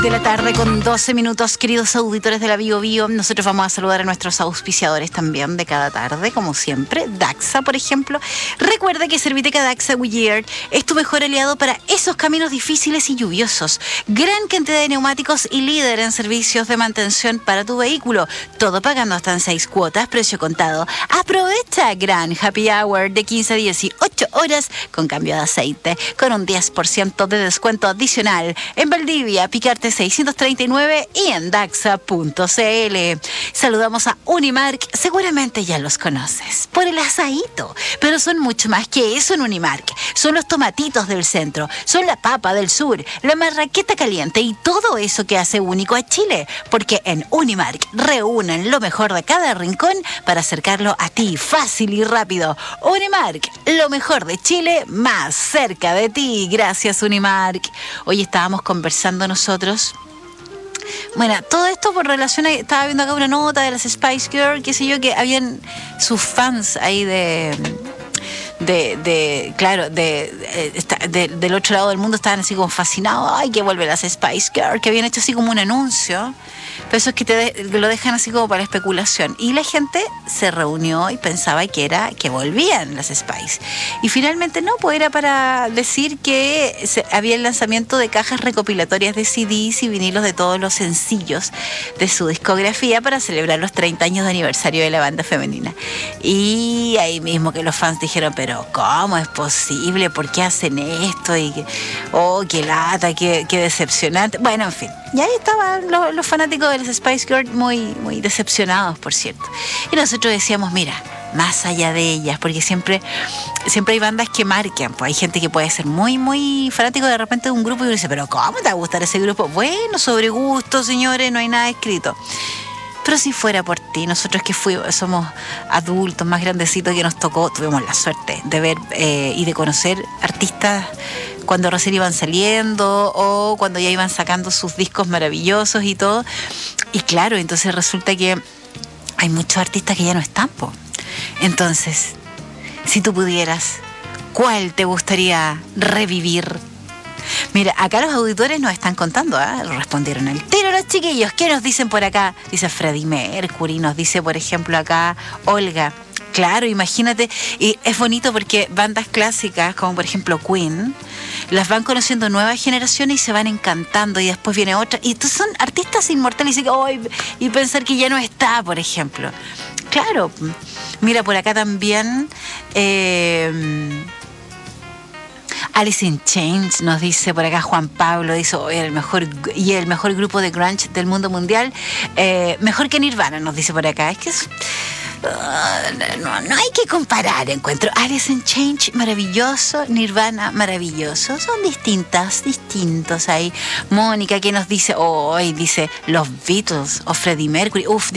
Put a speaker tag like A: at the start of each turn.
A: de la tarde con 12 minutos, queridos auditores de la Bio Bio. Nosotros vamos a saludar a nuestros auspiciadores también de cada tarde, como siempre. Daxa, por ejemplo. Recuerda que Serviteca Daxa Goodyear es tu mejor aliado para esos caminos difíciles y lluviosos. Gran cantidad de neumáticos y líder en servicios de mantención para tu vehículo. Todo pagando hasta en 6 cuotas, precio contado. Aprovecha gran happy hour de 15 a 18 horas con cambio de aceite, con un 10% de descuento adicional en Valdivia, Picarte 639 y en Daxa.cl. Saludamos a Unimark, seguramente ya los conoces, por el asaíto, pero son mucho más que eso en Unimark. Son los tomatitos del centro, son la papa del sur, la marraqueta caliente y todo eso que hace único a Chile, porque en Unimark reúnen lo mejor de cada rincón para acercarlo a ti fácil y rápido. Unimark, lo mejor de Chile más cerca de ti. Gracias, Unimark. Hoy estábamos conversando nosotros. Bueno, todo esto por relación a... Estaba viendo acá una nota de las Spice Girls, qué sé yo, que habían sus fans ahí del otro lado del mundo estaban así como fascinados. Ay, que vuelve las Spice Girls, que habían hecho así como un anuncio. Pero eso es que lo dejan así como para especulación. Y la gente se reunió y pensaba que volvían las Spice. Y finalmente no, pues era para decir que había el lanzamiento de cajas recopilatorias de CDs y vinilos de todos los sencillos de su discografía para celebrar los 30 años de aniversario de la banda femenina. Y ahí mismo que los fans dijeron, pero ¿cómo es posible? ¿Por qué hacen esto? Y qué lata, qué decepcionante. Bueno, en fin. Y ahí estaban los fanáticos de las Spice Girls muy, muy decepcionados, por cierto. Y nosotros decíamos, mira, más allá de ellas, porque siempre hay bandas que marcan. Pues hay gente que puede ser muy, muy fanático de repente de un grupo y uno dice, pero ¿cómo te va a gustar ese grupo? Bueno, sobre gusto, señores, no hay nada escrito. Pero si fuera por ti, nosotros que somos adultos, más grandecitos, que nos tocó, tuvimos la suerte de ver y de conocer artistas cuando recién iban saliendo o cuando ya iban sacando sus discos maravillosos y todo. Y claro, entonces resulta que hay muchos artistas que ya no están, po. Entonces, si tú pudieras, ¿cuál te gustaría revivir? Mira, acá los auditores nos están contando, respondieron al tiro los chiquillos. ¿Qué nos dicen por acá? Dice Freddie Mercury, nos dice por ejemplo acá Olga. Claro, imagínate, y es bonito porque bandas clásicas como por ejemplo Queen las van conociendo nuevas generaciones y se van encantando y después viene otra y son artistas inmortales y pensar que ya no está, por ejemplo. Claro, mira por acá también Alice in Chains nos dice por acá Juan Pablo, dice el mejor grupo de grunge del mundo mundial, mejor que Nirvana, nos dice por acá. Es que no hay que comparar, encuentro. Alice in Chains, maravilloso. Nirvana, maravilloso. Son distintos ahí. Mónica, que nos dice dice los Beatles o Freddie Mercury.